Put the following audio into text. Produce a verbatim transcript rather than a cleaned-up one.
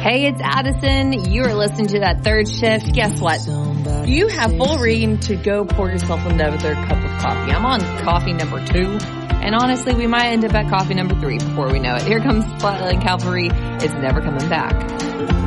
Hey, it's Addison. You are listening to That Third Shift. Guess what? You have full reign to go pour yourself another cup of coffee. I'm on coffee number two. And honestly, we might end up at coffee number three before we know it. Here comes Flatland Cavalry. It's never coming back.